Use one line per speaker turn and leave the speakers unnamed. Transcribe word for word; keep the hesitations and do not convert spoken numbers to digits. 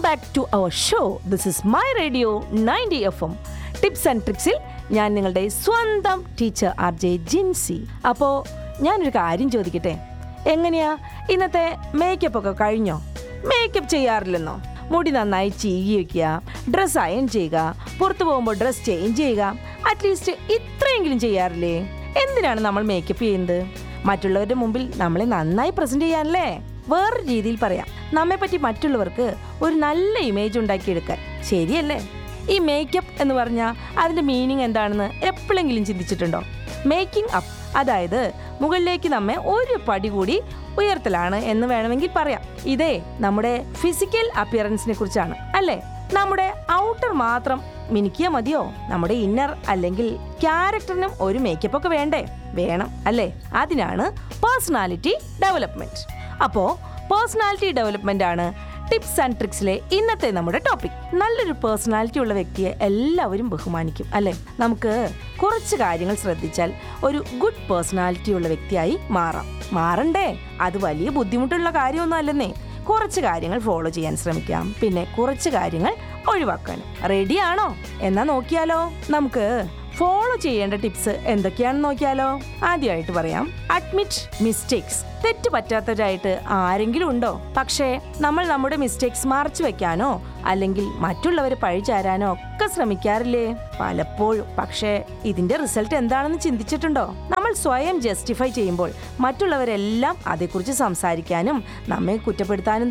Back to our show. This is my radio ninety F M tips and ട്രിക്സിൽ ഞാൻ നിങ്ങളുടെ സ്വന്തം teacher R J Jincy. അപ്പോൾ ഞാനൊരു കാര്യം ചോദിക്കട്ടെ, എങ്ങനെയാ ഇന്നത്തെ മേക്കപ്പ് ഒക്കെ കഴിഞ്ഞോ? മേക്കപ്പ് ചെയ്യാറില്ലെന്നോ? മുടി നന്നായി ചീകി വയ്ക്കുക, ഡ്രസ്സ് അയൺ ചെയ്യുക, പുറത്തു പോകുമ്പോൾ ഡ്രസ്സ് ചേഞ്ച് ചെയ്യുക, അറ്റ്ലീസ്റ്റ് ഇത്രയെങ്കിലും ചെയ്യാറില്ലേ? എന്തിനാണ് നമ്മൾ മേക്കപ്പ് ചെയ്യുന്നത്? മറ്റുള്ളവരുടെ മുമ്പിൽ നമ്മളെ നന്നായി പ്രസന്റ് ചെയ്യാനല്ലേ? വേറൊരു രീതിയിൽ പറയാം, നമ്മെ പറ്റി മറ്റുള്ളവർക്ക് ഒരു നല്ല ഇമേജ് ഉണ്ടാക്കിയെടുക്കാൻ, ശരിയല്ലേ? ഈ മേക്കപ്പ് എന്ന് പറഞ്ഞാൽ അതിൻ്റെ മീനിങ് എന്താണെന്ന് എപ്പോഴെങ്കിലും ചിന്തിച്ചിട്ടുണ്ടോ? മേക്കിംഗ് അപ്പ്, അതായത് മുകളിലേക്ക് നമ്മെ ഒരു പടി കൂടി ഉയർത്തലാണ് എന്ന് വേണമെങ്കിൽ പറയാം. ഇതേ നമ്മുടെ ഫിസിക്കൽ അപ്പിയറൻസിനെ കുറിച്ചാണ്, അല്ലേ? നമ്മുടെ ഔട്ടർ മാത്രം മിനുക്കിയാൽ മതിയോ? നമ്മുടെ ഇന്നർ അല്ലെങ്കിൽ ക്യാരക്ടറിനും ഒരു മേക്കപ്പ് ഒക്കെ വേണ്ടേ? വേണം, അല്ലേ? അതിനാണ് പേഴ്സണാലിറ്റി ഡെവലപ്മെന്റ്. അപ്പോൾ പേഴ്സണാലിറ്റി ഡെവലപ്മെന്റ് ആണ് ടിപ്സ് ആൻഡ് ട്രിക്സിലെ ഇന്നത്തെ നമ്മുടെ ടോപ്പിക്. നല്ലൊരു പേഴ്സണാലിറ്റി ഉള്ള വ്യക്തിയെ എല്ലാവരും ബഹുമാനിക്കും, അല്ലേ? നമുക്ക് കുറച്ച് കാര്യങ്ങൾ ശ്രദ്ധിച്ചാൽ ഒരു ഗുഡ് പേഴ്സണാലിറ്റി ഉള്ള വ്യക്തിയായി മാറാം. മാറണ്ടേ? അത് വലിയ ബുദ്ധിമുട്ടുള്ള കാര്യമൊന്നും അല്ലെന്നേ. കുറച്ച് കാര്യങ്ങൾ ഫോളോ ചെയ്യാൻ ശ്രമിക്കാം, പിന്നെ കുറച്ച് കാര്യങ്ങൾ ഒഴിവാക്കാൻ. റെഡിയാണോ? എന്നാ നോക്കിയാലോ. നമുക്ക് ഫോളോ ചെയ്യേണ്ട ടിപ്സ് എന്തൊക്കെയാണെന്ന് നോക്കിയാലോ. ആദ്യമായിട്ട് പറയാം, അഡ്മിറ്റ് മിസ്റ്റേക്സ്. തെറ്റ് പറ്റാത്തവരായിട്ട് ആരെങ്കിലും ഉണ്ടോ? പക്ഷേ നമ്മൾ നമ്മുടെ മിസ്റ്റേക്സ് മറച്ചു വെക്കാനോ അല്ലെങ്കിൽ മറ്റുള്ളവരെ പഴിചാരാനോ ഒക്കെ ശ്രമിക്കാറില്ലേ? പലപ്പോഴും. പക്ഷേ ഇതിന്റെ റിസൾട്ട് എന്താണെന്ന് ചിന്തിച്ചിട്ടുണ്ടോ? നമ്മൾ സ്വയം ജസ്റ്റിഫൈ ചെയ്യുമ്പോൾ മറ്റുള്ളവരെല്ലാം അതേക്കുറിച്ച് സംസാരിക്കാനും നമ്മെ കുറ്റപ്പെടുത്താനും